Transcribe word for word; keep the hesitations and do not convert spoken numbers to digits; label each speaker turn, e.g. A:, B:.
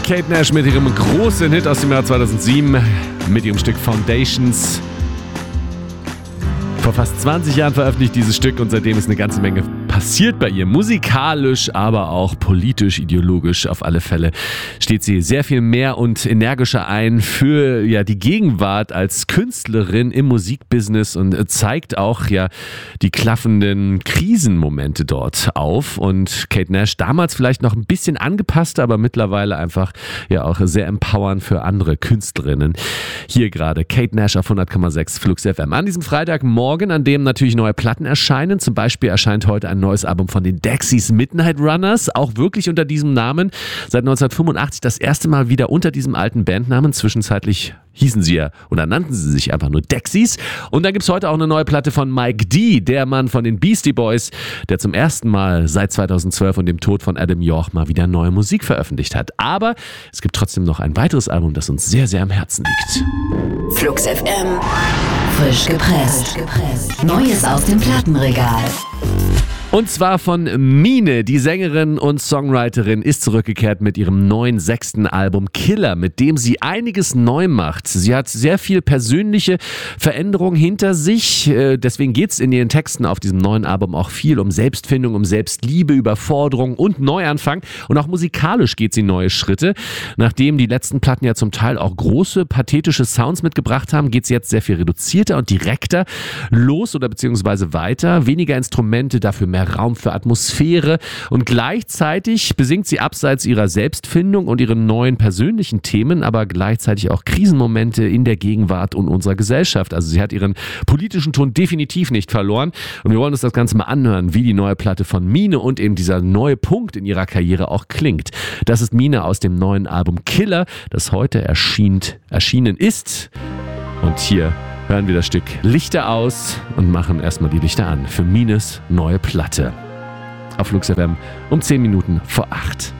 A: Kate Nash mit ihrem großen Hit aus dem Jahr zweitausendsieben, mit ihrem Stück Foundations. Vor fast zwanzig Jahren veröffentlicht dieses Stück und seitdem ist eine ganze Menge passiert bei ihr. Musikalisch, aber auch politisch, ideologisch. Auf alle Fälle steht sie sehr viel mehr und energischer ein für ja, die Gegenwart als Künstlerin im Musikbusiness und zeigt auch ja die klaffenden Krisenmomente dort auf. Und Kate Nash damals vielleicht noch ein bisschen angepasst, aber mittlerweile einfach ja auch sehr empowernd für andere Künstlerinnen. Hier gerade Kate Nash auf hundert Komma sechs Flux F M. An diesem Freitagmorgen, an dem natürlich neue Platten erscheinen. Zum Beispiel erscheint heute ein neues Album von den Dexys, Midnight Runners, auch wirklich unter diesem Namen. Seit neunzehnhundertfünfundachtzig das erste Mal wieder unter diesem alten Bandnamen. Zwischenzeitlich hießen sie ja oder nannten sie sich einfach nur Dexys. Und dann gibt es heute auch eine neue Platte von Mike D., der Mann von den Beastie Boys, der zum ersten Mal seit zweitausendzwölf und dem Tod von Adam York mal wieder neue Musik veröffentlicht hat. Aber es gibt trotzdem noch ein weiteres Album, das uns sehr, sehr am Herzen liegt.
B: Flux F M. Frisch gepresst. Frisch gepresst. Neues aus dem Plattenregal.
A: Und zwar von Mine, die Sängerin und Songwriterin, ist zurückgekehrt mit ihrem neuen sechsten Album Killer, mit dem sie einiges neu macht. Sie hat sehr viel persönliche Veränderungen hinter sich, deswegen geht es in ihren Texten auf diesem neuen Album auch viel um Selbstfindung, um Selbstliebe, Überforderung und Neuanfang. Und auch musikalisch geht sie neue Schritte. Nachdem die letzten Platten ja zum Teil auch große, pathetische Sounds mitgebracht haben, geht sie jetzt sehr viel reduzierter und direkter los oder beziehungsweise weiter. Weniger Instrumente, dafür mehr Raum für Atmosphäre und gleichzeitig besingt sie abseits ihrer Selbstfindung und ihren neuen persönlichen Themen, aber gleichzeitig auch Krisenmomente in der Gegenwart und unserer Gesellschaft. Also sie hat ihren politischen Ton definitiv nicht verloren und wir wollen uns das Ganze mal anhören, wie die neue Platte von Mine und eben dieser neue Punkt in ihrer Karriere auch klingt. Das ist Mine aus dem neuen Album Killer, das heute erschien, erschienen ist. Und hier hören wir das Stück Lichter aus und machen erstmal die Lichter an für Mines neue Platte. Auf Flux F M um zehn Minuten vor acht.